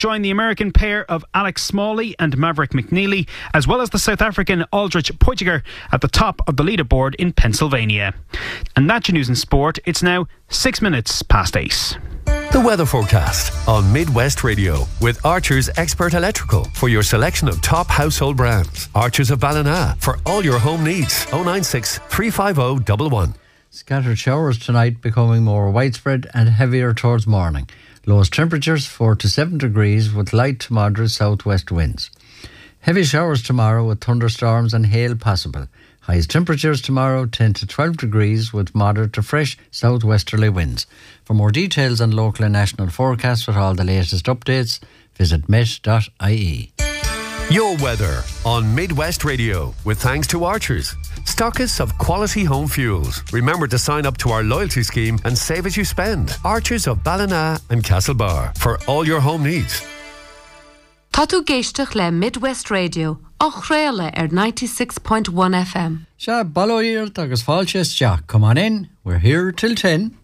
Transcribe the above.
join the American pair of Alex Smalley and Maverick McNeely, as well as the South African Aldrich Poitiger at the top of the leaderboard in Pennsylvania. And that's your news in sport. It's now 6 minutes past 8. The weather forecast on Midwest Radio with Archer's Expert Electrical for your selection of top household brands. Archer's of Ballina for all your home needs. 096 350 111. Scattered showers tonight, becoming more widespread and heavier towards morning. Lowest temperatures 4 to 7 degrees with light to moderate southwest winds. Heavy showers tomorrow with thunderstorms and hail possible. Highest temperatures tomorrow 10 to 12 degrees with moderate to fresh southwesterly winds. For more details on local and national forecasts with all the latest updates, visit met.ie. Your weather on Midwest Radio with thanks to Archers, stockists of quality home fuels. Remember to sign up to our loyalty scheme and save as you spend. Archers of Ballina and Castlebar for all your home needs. Tá tú géisteach le Midwest Radio, ach réile 96.1 FM. Sha baloir agus fáilte Jack. Come on in, we're here till 10.